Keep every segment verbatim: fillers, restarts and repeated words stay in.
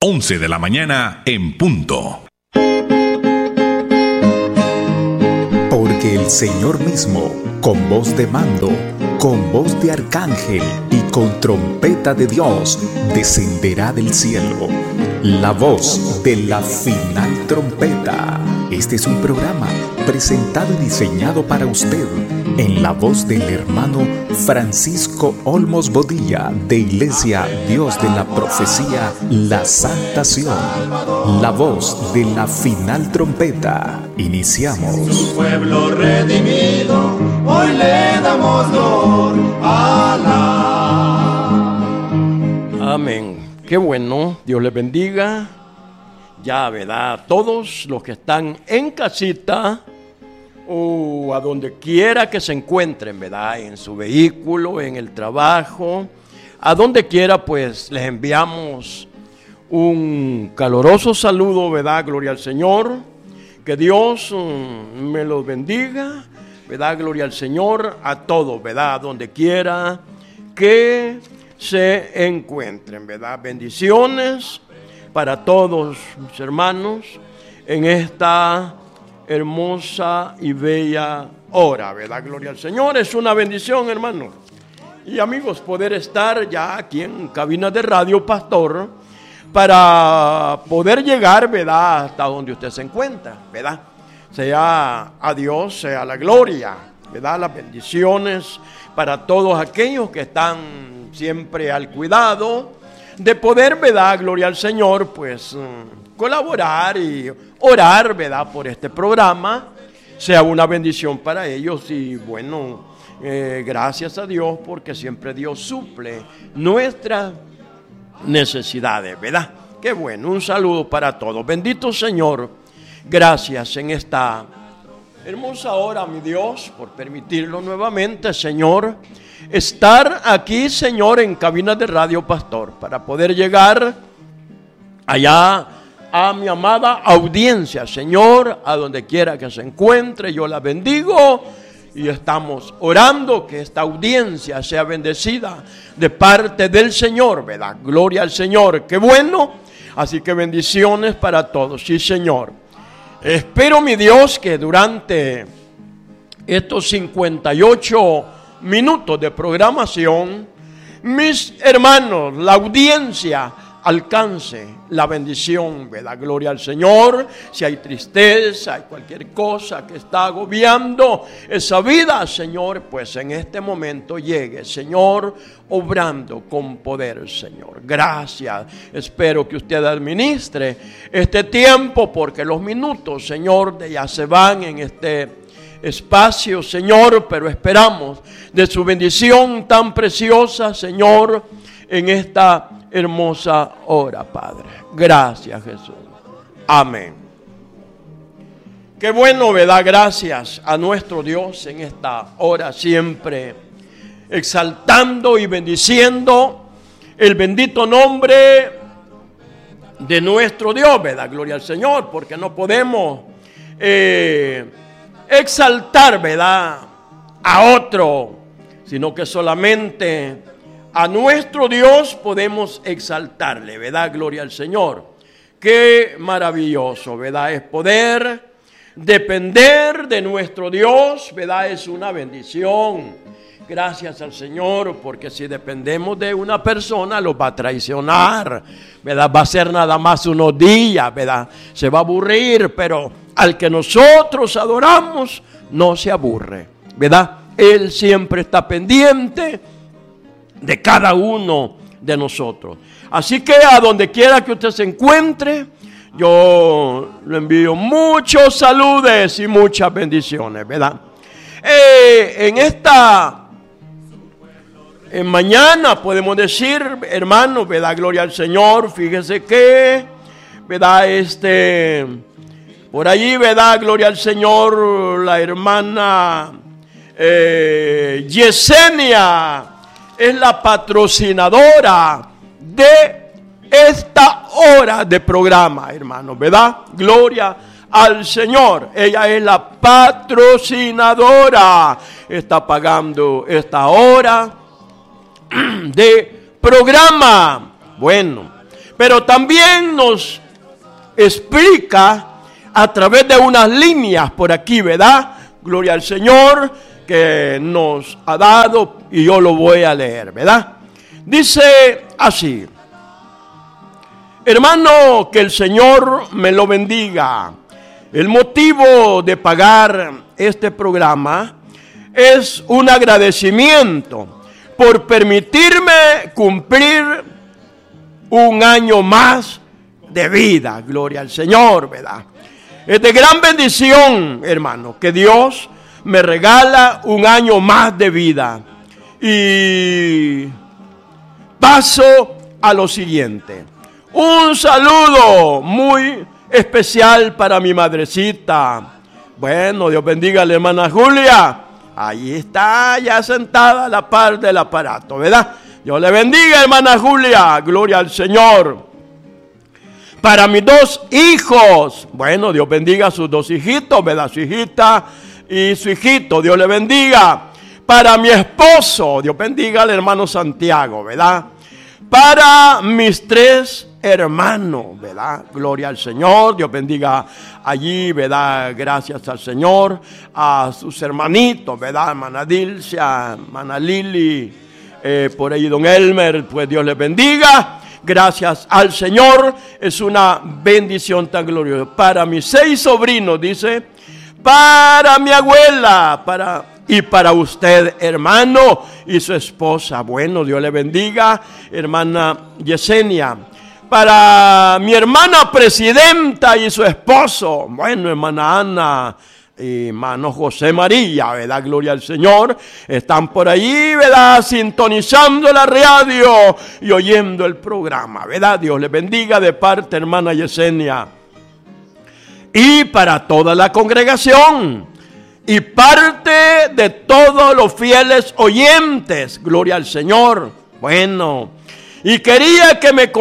once de la mañana en punto. Porque el Señor mismo, con voz de mando, con voz de arcángel y con trompeta de Dios, descenderá del cielo. La voz de la final trompeta. Este es un programa presentado y diseñado para usted en la voz del hermano Francisco Olmos Bodilla, de Iglesia Dios de la Profecía La Santa Sion. La voz de la final trompeta. Iniciamos. Su pueblo redimido, hoy le damos gloria a la. Amén. Qué bueno, Dios les bendiga. Ya, ¿verdad? Todos los que están en casita o a donde quiera que se encuentren, ¿verdad? En su vehículo, en el trabajo, a donde quiera, pues les enviamos un caloroso saludo, ¿verdad? Gloria al Señor. Que Dios um, me los bendiga, ¿verdad? Gloria al Señor a todos, ¿verdad? A donde quiera que se encuentren, ¿verdad? Bendiciones para todos mis hermanos en esta hermosa y bella hora, ¿verdad? Gloria al Señor. Es una bendición, hermanos y amigos, poder estar ya aquí en cabina de Radio Pastor para poder llegar, ¿verdad? Hasta donde usted se encuentra, ¿verdad? Sea a Dios, sea la gloria, ¿verdad? Las bendiciones para todos aquellos que están siempre al cuidado de poder, ¿verdad? Gloria al Señor, pues colaborar y orar, ¿verdad? Por este programa, sea una bendición para ellos y bueno, eh, gracias a Dios porque siempre Dios suple nuestras necesidades, ¿verdad? Qué bueno, un saludo para todos. Bendito Señor, gracias en esta hermosa hora, mi Dios, por permitirlo nuevamente, Señor, estar aquí, Señor, en cabina de Radio Pastor, para poder llegar allá a mi amada audiencia, Señor, a donde quiera que se encuentre, yo la bendigo y estamos orando que esta audiencia sea bendecida de parte del Señor, ¿verdad? Gloria al Señor, qué bueno, así que bendiciones para todos, sí, Señor. Espero, mi Dios, que durante estos cincuenta y ocho minutos de programación, mis hermanos, la audiencia alcance la bendición, ¿verdad? Gloria al Señor. Si hay tristeza, hay cualquier cosa que está agobiando esa vida, Señor, pues en este momento llegue, Señor, obrando con poder, Señor. Gracias. Espero que usted administre este tiempo porque los minutos, Señor, de ya se van en este espacio, Señor, pero esperamos de su bendición tan preciosa, Señor, en esta hermosa hora, Padre. Gracias, Jesús. Amén. Qué bueno, ¿verdad? Gracias a nuestro Dios en esta hora, siempre exaltando y bendiciendo el bendito nombre de nuestro Dios, ¿verdad? Gloria al Señor, porque no podemos eh, exaltar, ¿verdad?, a otro, sino que solamente a nuestro Dios podemos exaltarle, ¿verdad? Gloria al Señor. Qué maravilloso, ¿verdad? Es poder depender de nuestro Dios, ¿verdad? Es una bendición. Gracias al Señor, porque si dependemos de una persona, los va a traicionar, ¿verdad? Va a ser nada más unos días, ¿verdad? Se va a aburrir, pero al que nosotros adoramos, no se aburre, ¿verdad? Él siempre está pendiente de cada uno de nosotros. Así que a donde quiera que usted se encuentre, yo le envío muchos saludos y muchas bendiciones, ¿verdad? Eh, en esta en mañana podemos decir, hermanos, ¿verdad? Gloria al Señor. Fíjese que, ¿verdad? Este, por allí, ¿verdad? Gloria al Señor, la hermana eh, Yesenia es la patrocinadora de esta hora de programa, hermanos, ¿verdad? Gloria al Señor. Ella es la patrocinadora. Está pagando esta hora de programa. Bueno, pero también nos explica a través de unas líneas por aquí, ¿verdad? Gloria al Señor que nos ha dado y yo lo voy a leer, ¿verdad? Dice así: hermano, que el Señor me lo bendiga. El motivo de pagar este programa es un agradecimiento por permitirme cumplir un año más de vida. Gloria al Señor, ¿verdad? Es de gran bendición, hermano, que Dios me regala un año más de vida. Y paso a lo siguiente. Un saludo muy especial para mi madrecita. Bueno, Dios bendiga a la hermana Julia. Ahí está, ya sentada a la par del aparato, ¿verdad? Dios le bendiga, hermana Julia. Gloria al Señor. Para mis dos hijos. Bueno, Dios bendiga a sus dos hijitos, ¿verdad? Su hijita y su hijito. Dios le bendiga. Para mi esposo. Dios bendiga al hermano Santiago, ¿verdad? Para mis tres hermanos, ¿verdad? Gloria al Señor. Dios bendiga allí, ¿verdad? Gracias al Señor. A sus hermanitos, ¿verdad? Hermana Dilcia, hermana Lili, eh, por ahí don Elmer, pues Dios les bendiga. Gracias al Señor. Es una bendición tan gloriosa. Para mis seis sobrinos, dice. Para mi abuela, para... y para usted, hermano, y su esposa. Bueno, Dios le bendiga, hermana Yesenia. Para mi hermana presidenta y su esposo. Bueno, hermana Ana y hermano José María, ¿verdad? Gloria al Señor. Están por allí, ¿verdad? Sintonizando la radio y oyendo el programa, ¿verdad? Dios le bendiga de parte, hermana Yesenia. Y para toda la congregación. Y parte de todos los fieles oyentes. Gloria al Señor. Bueno, y quería que me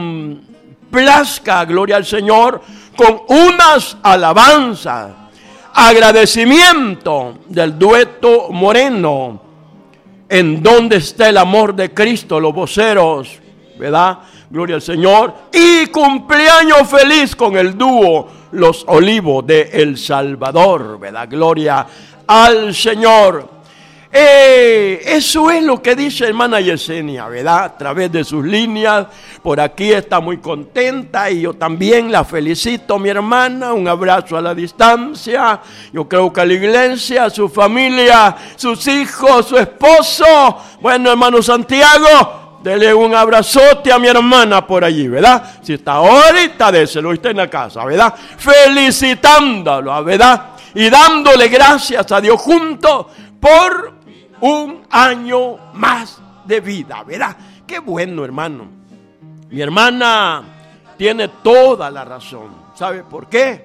complazca, gloria al Señor, con unas alabanzas, agradecimiento del dueto Moreno, En donde está el amor de Cristo, los voceros, ¿verdad? Gloria al Señor. Y cumpleaños feliz con el dúo Los Olivos de El Salvador, ¿verdad? Gloria al Señor. Eh, eso es lo que dice hermana Yesenia, ¿verdad? A través de sus líneas. Por aquí está muy contenta y yo también la felicito, mi hermana. Un abrazo a la distancia. Yo creo que a la iglesia, a su familia, sus hijos, su esposo. Bueno, hermano Santiago, dele un abrazote a mi hermana por allí, ¿verdad? Si está ahorita, déselo, está en la casa, ¿verdad? Felicitándolo, ¿verdad? Y dándole gracias a Dios juntos por un año más de vida, ¿verdad? Qué bueno, hermano. Mi hermana tiene toda la razón. ¿Sabe por qué?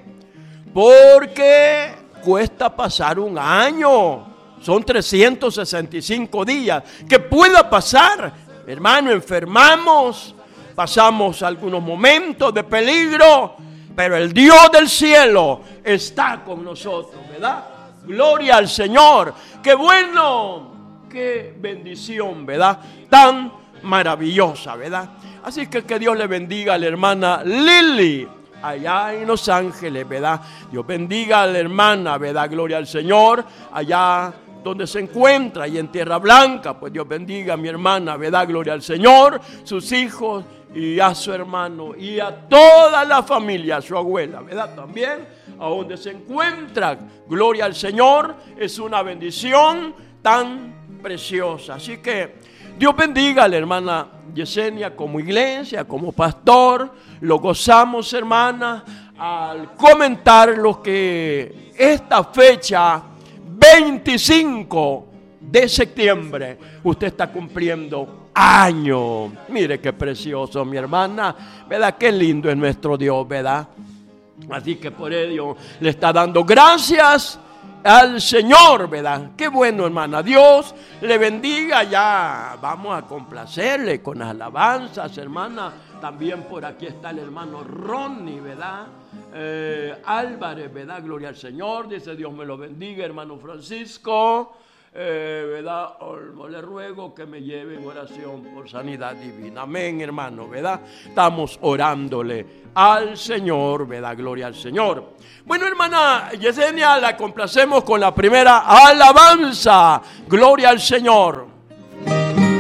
Porque cuesta pasar un año. Son trescientos sesenta y cinco días. ¿Qué pueda pasar? Hermano, enfermamos, pasamos algunos momentos de peligro, pero el Dios del cielo está con nosotros, ¿verdad? Gloria al Señor. Qué bueno, qué bendición, ¿verdad? Tan maravillosa, ¿verdad? Así que que Dios le bendiga a la hermana Lili allá en Los Ángeles, ¿verdad? Dios bendiga a la hermana, ¿verdad? Gloria al Señor, allá donde se encuentra, y en Tierra Blanca, pues Dios bendiga a mi hermana, ¿verdad? Gloria al Señor, sus hijos y a su hermano y a toda la familia, a su abuela, ¿verdad? También a donde se encuentra, gloria al Señor, es una bendición tan preciosa. Así que Dios bendiga a la hermana Yesenia como iglesia, como pastor. Lo gozamos, hermana, al comentar lo que esta fecha veinticinco de septiembre usted está cumpliendo año. Mire qué precioso, mi hermana, ¿verdad? Qué lindo es nuestro Dios, ¿verdad? Así que por ello le está dando gracias al Señor, ¿verdad? Qué bueno, hermana. Dios le bendiga. Ya vamos a complacerle con las alabanzas, hermana. También por aquí está el hermano Ronnie, ¿verdad? Eh, Álvarez, ¿verdad? Gloria al Señor. Dice Dios me lo bendiga, hermano Francisco. eh, ¿verdad? Olmo, le ruego que me lleve en oración por sanidad divina. Amén, hermano, ¿verdad? Estamos orándole al Señor, ¿verdad? Gloria al Señor. Bueno, hermana Yesenia, la complacemos con la primera alabanza. Gloria al Señor.